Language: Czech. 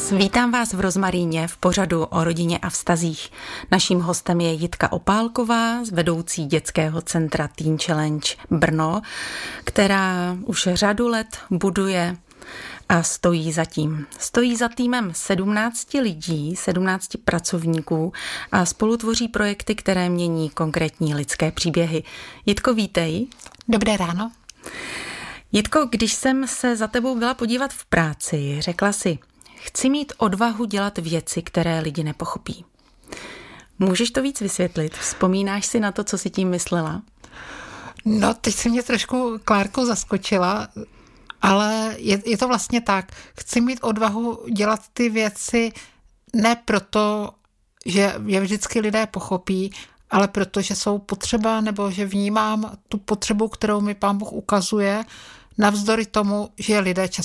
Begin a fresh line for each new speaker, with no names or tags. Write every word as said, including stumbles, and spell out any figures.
vás. Vítám vás v Rozmaríně v pořadu o rodině a vztazích. Naším hostem je Jitka Opálková, vedoucí dětského centra Teen Challenge Brno, která už řadu let buduje a stojí za tím. Stojí za týmem sedmnácti lidí, sedmnácti pracovníků a spolu tvoří projekty, které mění konkrétní lidské příběhy. Jitko, vítej.
Dobré ráno.
Jitko, když jsem se za tebou byla podívat v práci, řekla si, chci mít odvahu dělat věci, které lidi nepochopí. Můžeš to víc vysvětlit? Vzpomínáš si na to, co jsi tím myslela?
No, teď si mě trošku, Klárko, zaskočila, ale je, je to vlastně tak. Chci mít odvahu dělat ty věci ne proto, že je vždycky lidé pochopí, ale protože jsou potřeba, nebo že vnímám tu potřebu, kterou mi Pán Bůh ukazuje, navzdory tomu, že lidé často